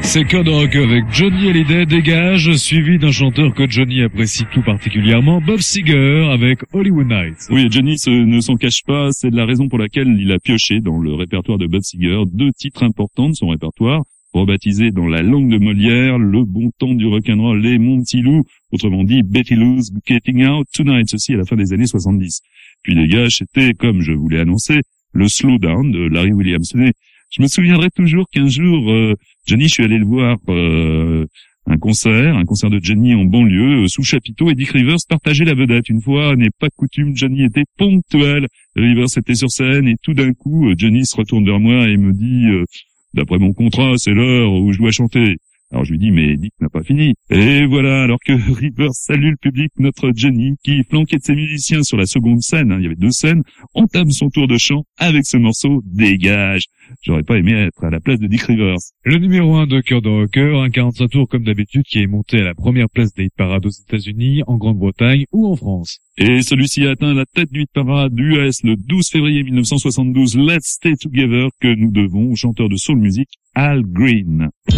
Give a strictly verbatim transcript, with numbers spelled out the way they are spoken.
C'est Cœur de Rocker avec Johnny Hallyday, Dégage, suivi d'un chanteur que Johnny apprécie tout particulièrement, Bob Seger avec Hollywood Nights. Oui, Johnny se, ne s'en cache pas, c'est la raison pour laquelle il a pioché dans le répertoire de Bob Seger deux titres importants de son répertoire, rebaptisés dans la langue de Molière, Le bon temps du rock'n'roll et Mon petit loup, autrement dit Betty Lou's Getting Out Tonight, ceci à la fin des années soixante-dix. Puis Dégage, c'était, comme je vous l'ai annoncé, le Slowdown de Larry Williams. Je me souviendrai toujours qu'un jour, euh, Johnny, je suis allé le voir euh, un concert, un concert de Johnny en banlieue, euh, sous chapiteau, et Dick Rivers partageait la vedette. Une fois, n'est pas coutume, Johnny était ponctuel. Rivers était sur scène et tout d'un coup, Johnny se retourne vers moi et me dit euh, « D'après mon contrat, c'est l'heure où je dois chanter ». Alors je lui dis, mais Dick n'a pas fini. Et voilà, alors que Rivers salue le public, notre Johnny, qui, flanqué de ses musiciens sur la seconde scène, hein, il y avait deux scènes, entame son tour de chant avec ce morceau « Dégage ». J'aurais pas aimé être à la place de Dick Rivers. Le numéro un de Cœur de Rocker, un quarante-cinq tours comme d'habitude, qui est monté à la première place des hit parades aux États-Unis, en Grande-Bretagne ou en France. Et celui-ci a atteint la tête du hit parade U S le douze février mille neuf cent soixante-douze, Let's Stay Together, que nous devons au chanteur de soul music Al Green.